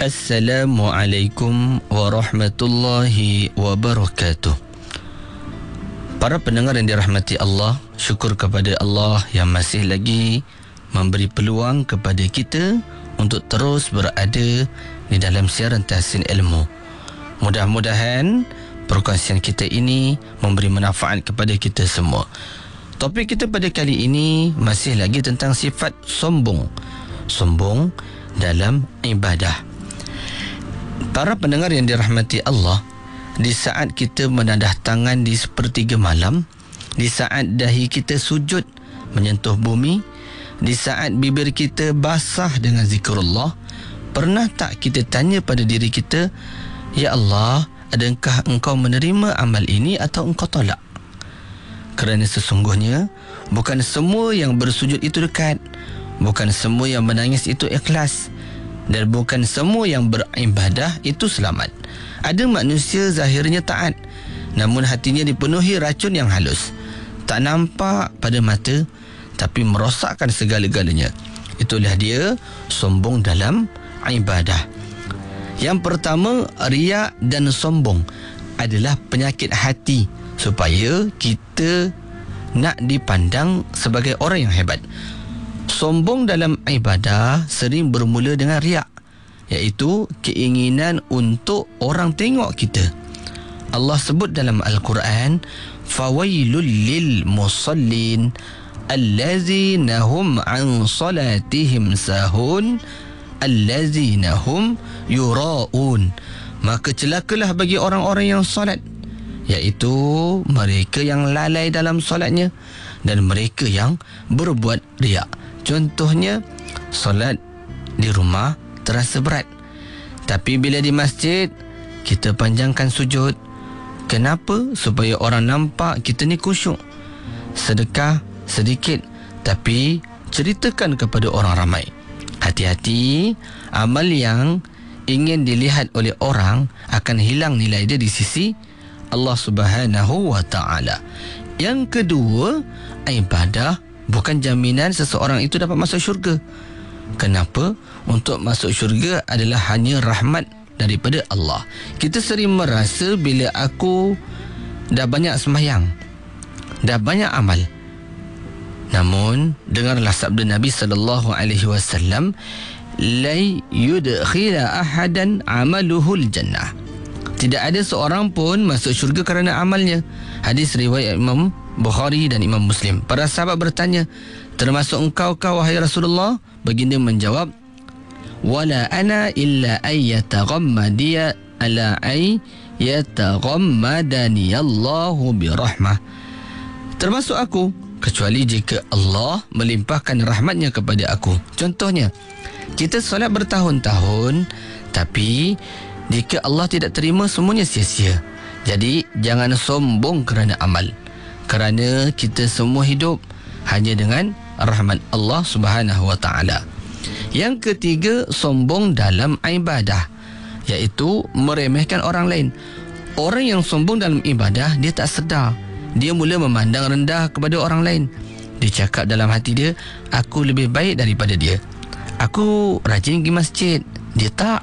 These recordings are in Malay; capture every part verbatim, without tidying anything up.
Assalamualaikum warahmatullahi wabarakatuh. Para pendengar yang dirahmati Allah, syukur kepada Allah yang masih lagi memberi peluang kepada kita untuk terus berada di dalam siaran Tahsin Ilmu. Mudah-mudahan perkongsian kita ini memberi manfaat kepada kita semua. Topik kita pada kali ini masih lagi tentang sifat sombong. Sombong dalam ibadah. Para pendengar yang dirahmati Allah, di saat kita menadah tangan di sepertiga malam, di saat dahi kita sujud menyentuh bumi, di saat bibir kita basah dengan zikrullah, pernah tak kita tanya pada diri kita, Ya Allah, adakah engkau menerima amal ini atau engkau tolak? Kerana sesungguhnya bukan semua yang bersujud itu dekat, bukan semua yang menangis itu ikhlas, dan bukan semua yang beribadah itu selamat. Ada manusia zahirnya taat, namun hatinya dipenuhi racun yang halus. Tak nampak pada mata, tapi merosakkan segala-galanya. Itulah dia sombong dalam ibadah. Yang pertama, riak dan sombong adalah penyakit hati, supaya kita nak dipandang sebagai orang yang hebat. Sombong dalam ibadah sering bermula dengan riak, iaitu keinginan untuk orang tengok kita. Allah sebut dalam Al-Quran, fawailul lil musallin allazina hum an salatihim sahun allazina hum yura'un. Maka celakalah bagi orang-orang yang solat, iaitu mereka yang lalai dalam solatnya dan mereka yang berbuat riak. Contohnya, solat di rumah terasa berat, tapi bila di masjid kita panjangkan sujud. Kenapa? Supaya orang nampak kita ni khusyuk. Sedekah sedikit, tapi ceritakan kepada orang ramai. Hati-hati, amal yang ingin dilihat oleh orang akan hilang nilai dia di sisi Allah Subhanahu wa ta'ala. Yang kedua, ibadah bukan jaminan seseorang itu dapat masuk syurga. Kenapa? Untuk masuk syurga adalah hanya rahmat daripada Allah. Kita sering merasa bila aku dah banyak sembahyang, dah banyak amal. Namun, dengarlah sabda Nabi sallallahu alaihi wasallam, la yudkhila ahadan amaluhul jannah. Tidak ada seorang pun masuk syurga kerana amalnya. Hadis riwayat Imam Bukhari dan Imam Muslim. Para sahabat bertanya, termasuk engkau kau wahai Rasulullah? Baginda menjawab, wala ana illa ay yataghammadiya ala ay yataghammadani Allahu birahmah. Termasuk aku, kecuali jika Allah melimpahkan rahmatnya kepada aku. Contohnya, kita solat bertahun-tahun, tapi jika Allah tidak terima, semuanya sia-sia. Jadi jangan sombong kerana amal, kerana kita semua hidup hanya dengan rahmat Allah Subhanahu wa ta'ala. Yang ketiga, sombong dalam ibadah, iaitu meremehkan orang lain. Orang yang sombong dalam ibadah, dia tak sedar. Dia mula memandang rendah kepada orang lain. Dia cakap dalam hati dia, aku lebih baik daripada dia. Aku rajin pergi masjid, dia tak.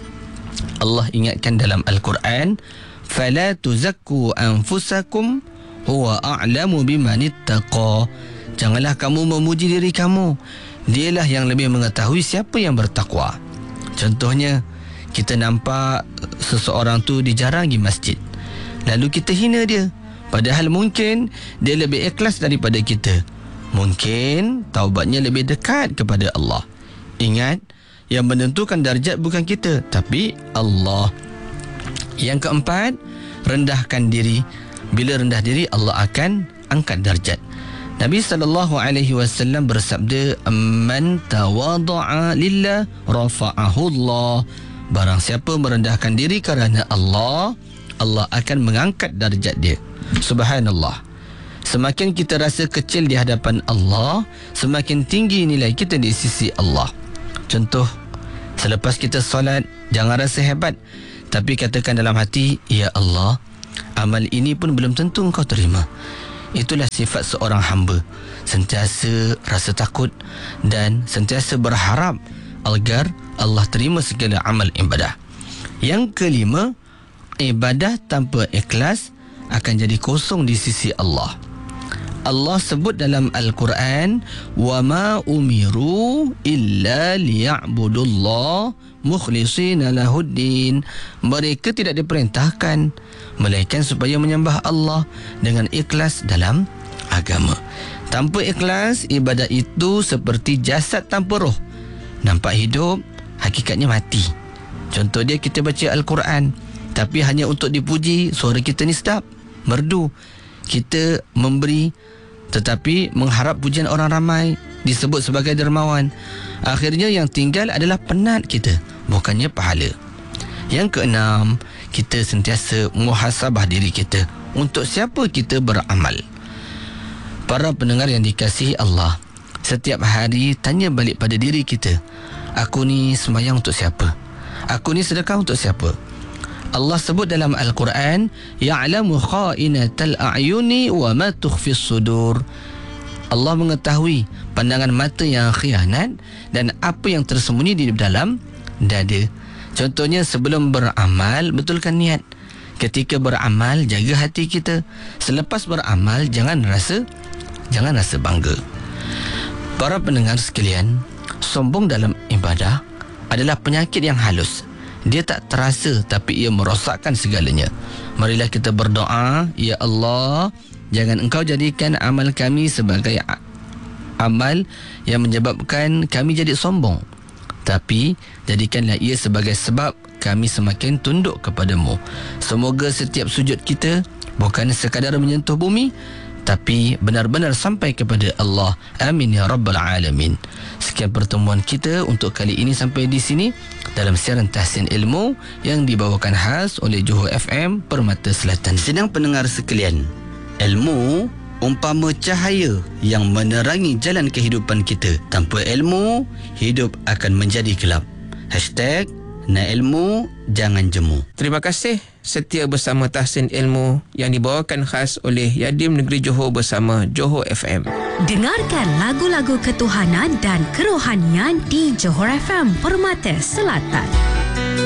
Allah ingatkan dalam Al-Quran, fala tuzakku anfusakum huwa a'lamu bimanittaqa. Janganlah kamu memuji diri kamu, dialah yang lebih mengetahui siapa yang bertakwa. Contohnya, kita nampak seseorang tu dijarang pergi masjid, lalu kita hina dia, padahal mungkin dia lebih ikhlas daripada kita. Mungkin taubatnya lebih dekat kepada Allah. Ingat, yang menentukan darjat bukan kita, tapi Allah. Yang keempat, rendahkan diri. Bila rendah diri, Allah akan angkat darjat. Nabi sallallahu alaihi wasallam bersabda, man tawadha'a lillah rafa'ahu Allah. Barang siapa merendahkan diri kerana Allah, Allah akan mengangkat darjat dia. Subhanallah. Semakin kita rasa kecil di hadapan Allah, semakin tinggi nilai kita di sisi Allah. Contoh, selepas kita solat, jangan rasa hebat, tapi katakan dalam hati, Ya Allah, amal ini pun belum tentu engkau terima. Itulah sifat seorang hamba, sentiasa rasa takut dan sentiasa berharap agar Allah terima segala amal ibadah. Yang kelima, ibadah tanpa ikhlas akan jadi kosong di sisi Allah. Allah sebut dalam Al-Quran, wa ma umiru illa liya'budullah mukhlishina lahuddin. Mereka tidak diperintahkan melainkan supaya menyembah Allah dengan ikhlas dalam agama. Tanpa ikhlas, ibadah itu seperti jasad tanpa roh. Nampak hidup, hakikatnya mati. Contoh dia, kita baca Al-Quran tapi hanya untuk dipuji, suara kita ni sedap, merdu. Kita memberi tetapi mengharap pujian orang ramai, disebut sebagai dermawan. Akhirnya yang tinggal adalah penat kita, bukannya pahala. Yang keenam, kita sentiasa muhasabah diri kita. Untuk siapa kita beramal? Para pendengar yang dikasihi Allah, setiap hari tanya balik pada diri kita, aku ni sembahyang untuk siapa? Aku ni sedekah untuk siapa? Allah sebut dalam Al-Quran, ya'lamu kha'inatal a'yuni wa ma tukhfis sudur. Allah mengetahui pandangan mata yang khianat dan apa yang tersembunyi di dalam dada. Contohnya, sebelum beramal, betulkan niat. Ketika beramal, jaga hati kita. Selepas beramal, jangan rasa jangan rasa bangga. Para pendengar sekalian, sombong dalam ibadah adalah penyakit yang halus. Dia tak terasa tapi ia merosakkan segalanya. Marilah kita berdoa, ya Allah, jangan Engkau jadikan amal kami sebagai amal yang menyebabkan kami jadi sombong, tapi jadikanlah ia sebagai sebab kami semakin tunduk kepadamu. Semoga setiap sujud kita bukan sekadar menyentuh bumi, tapi benar-benar sampai kepada Allah. Amin ya rabbal alamin. Sekian pertemuan kita untuk kali ini sampai di sini dalam siaran Tahsin Ilmu yang dibawakan khas oleh Johor F M Permata Selatan. Sedang pendengar sekalian, ilmu umpama cahaya yang menerangi jalan kehidupan kita. Tanpa ilmu, hidup akan menjadi gelap. Hashtag Nak ilmu, jangan jemu. Terima kasih setia bersama Tahsin Ilmu yang dibawakan khas oleh Yadim Negeri Johor bersama Johor F M. Dengarkan lagu-lagu ketuhanan dan kerohanian di Johor F M Permata Selatan.